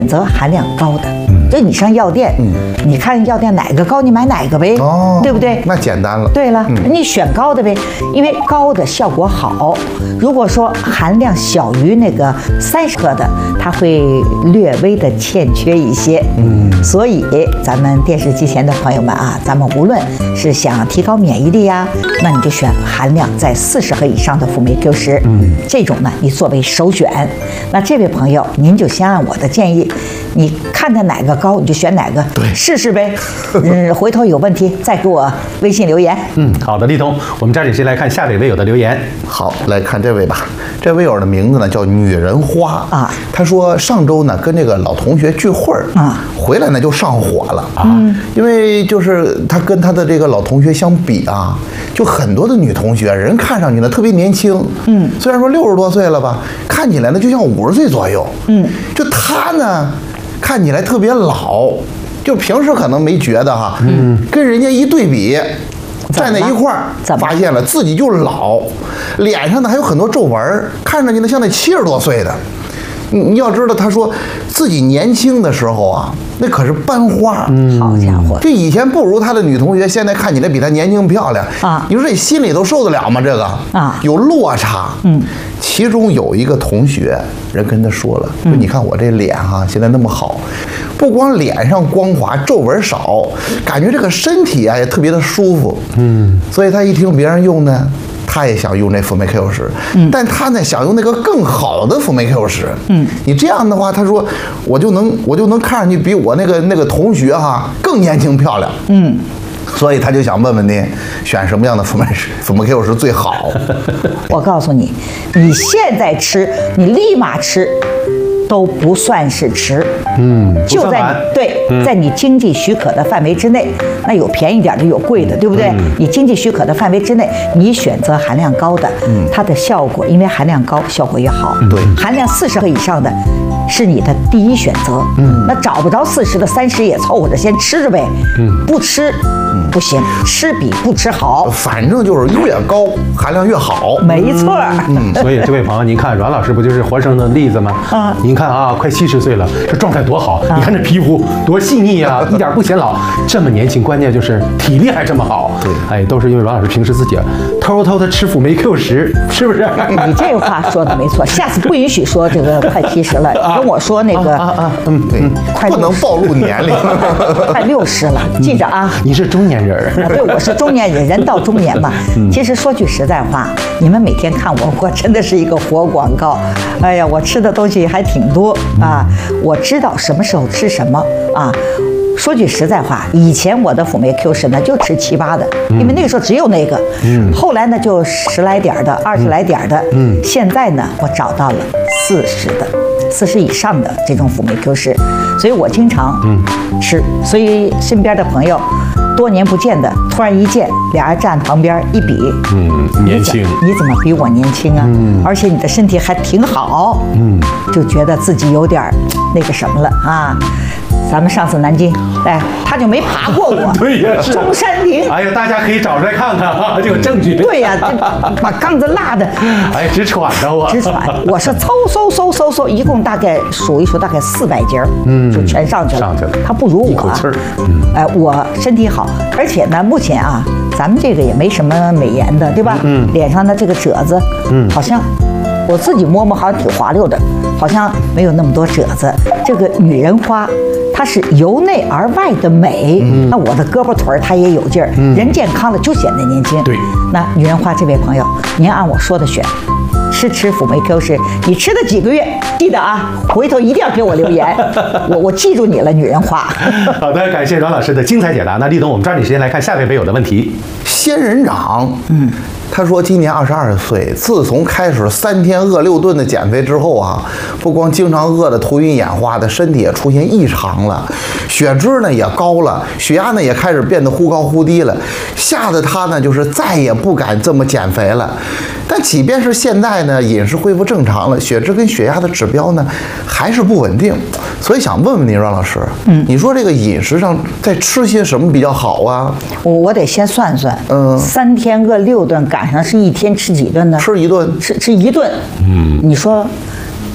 择含量高的。就你上药店，你看药店哪个高，你买哪个呗，对不对？ 那简单了。 对了，你选高的呗，因为高的效果好。如果说含量小于那个30克的，它会略微的欠缺一些。所以咱们电视机前的朋友们啊，咱们无论是想提高免疫力呀，那你就选含量在40克以上的辅酶 Q10。这种呢，你作为首选。那这位朋友，您就先按我的建议，你看它哪个高，你就选哪个，对，试试呗。回头有问题再给我微信留言。 好的，立冬，我们抓紧时间来看下位微友的留言。 好，来看这位吧。这位友的名字呢叫女人花啊。他说上周呢跟这个老同学聚会啊，回来呢就上火了啊。因为就是他跟他的这个老同学相比啊，就很多的女同学人看上去呢特别年轻。虽然说60多岁了吧，看起来呢就像50岁左右。就他呢看起来特别老，就平时可能没觉得哈。跟人家一对比。站在一块儿，发现了自己就老，脸上呢还有很多皱纹，看上去呢像那70多岁的。你要知道，他说自己年轻的时候啊，那可是班花。 好家伙， 这以前不如他的女同学，现在看起来比他年轻漂亮啊。你说这心里都受得了吗？这个啊，有落差。其中有一个同学，人跟他说了，说你看我这脸哈，现在那么好，不光脸上光滑，皱纹少，感觉这个身体啊也特别的舒服。所以他一听别人用呢，他也想用这辅酶 Q10，但他呢想用那个更好的辅酶 Q10。你这样的话，他说我就能看上去比我那个同学哈更年轻漂亮。所以他就想问问您，选什么样的辅酶 Q10最好？ 我告诉你，你现在吃，你立马吃。都不算是迟，就在在你经济许可的范围之内，那有便宜点的，有贵的，对不对？你经济许可的范围之内，你选择含量高的，它的效果，因为含量高，效果越好。对，含量40克以上的，是你的第一选择。那找不着40的30也凑合着先吃着呗。不吃不行，吃比不吃好。 反正就是越高含量越好。 没错。 所以这位朋友，您看阮老师不就是活生生的例子吗？您看啊，快70岁了，这状态多好！你看这皮肤多细腻啊，一点不显老，这么年轻，关键就是体力还这么好。对，哎，都是因为阮老师平时自己偷偷的吃辅酶 Q10，是不是？ 你这话说的没错，下次不允许说这个快70了，跟我说那个对，快不能暴露年龄， 快60了，记着啊。 你是中年人对，我是中年人，人到中年嘛。其实说句实在话，你们每天看我真的是一个活广告。哎呀，我吃的东西还挺多啊，我知道什么时候吃什么啊。说句实在话，以前我的辅酶 Q10呢就吃7、8的，因为那个时候只有那个。后来呢就10来点的，20来点的。现在呢我找到了40的，40以上的这种辅酶 Q10，所以我经常吃。所以身边的朋友多年不见的，突然一见，俩人站旁边一比， 年轻， 你怎么比我年轻啊？而且你的身体还挺好，就觉得自己有点那个什么了啊。咱们上次南京，哎，他就没爬过我。 对呀，是中山陵。 哎呀，大家可以找出来看看啊，这有证据。 对呀，把杠子拉的， 哎，直喘着我。 直喘，我是嗖，一共大概数一数，大概400节，就全上去了。 上去了， 他不如我。 一口气儿。 哎，我身体好，而且呢，目前啊，咱们这个也没什么美颜的，对吧？脸上的这个褶子，好像。我自己摸摸好像挺滑溜的，好像没有那么多褶子。这个女人花，它是由内而外的美。那我的胳膊腿儿它也有劲儿，人健康了就显得年轻。 对， 那女人花这位朋友，您按我说的选，吃辅酶 Q10，你吃了几个月？记得啊，回头一定要给我留言，我记住你了，女人花。 好的，感谢阮老师的精彩解答。那立冬，我们抓紧时间来看下位微友的问题。 仙人掌，他说今年22岁，自从开始3天饿6顿的减肥之后啊，不光经常饿得头晕眼花的，身体也出现异常了，血脂呢也高了，血压呢也开始变得忽高忽低了，吓得他呢就是再也不敢这么减肥了。但即便是现在呢，饮食恢复正常了，血脂跟血压的指标呢还是不稳定，所以想问问您，阮老师，你说这个饮食上在吃些什么比较好啊？ 我得先算算，3天饿6顿，赶上是1天吃几顿呢？ 吃1顿， 吃1顿，你说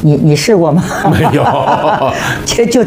你试过吗？ 没有， 就